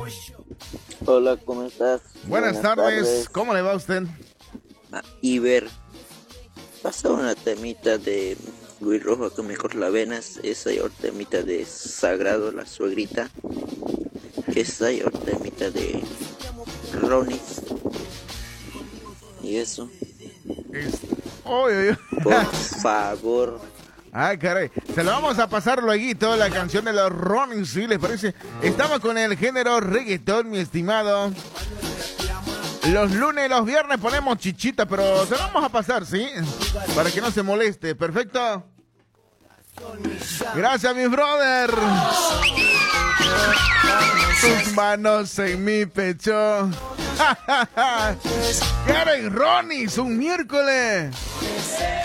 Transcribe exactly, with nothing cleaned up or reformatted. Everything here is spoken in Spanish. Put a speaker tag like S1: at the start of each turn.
S1: Hola, ¿cómo estás?
S2: Buenas, Buenas tardes. tardes, ¿cómo le va a usted?
S1: Ah, Iber, pasa una temita de Luis Rojo que mejor la venas, esa y otra temita de Sagrado, la suegrita, esa y otra temita de Ronnie, y eso.
S2: Es... Oh, oh, oh.
S1: Por favor.
S2: Ay, caray, se lo vamos a pasar luego, la canción de los Ronnie, ¿sí les parece? Estamos con el género reggaetón, mi estimado. Los lunes y los viernes ponemos chichita, pero se lo vamos a pasar, ¿sí? Para que no se moleste, ¿perfecto? Gracias, mi brother. Tus manos en mi pecho. ¡Karen Ronnie! ¡Un miércoles!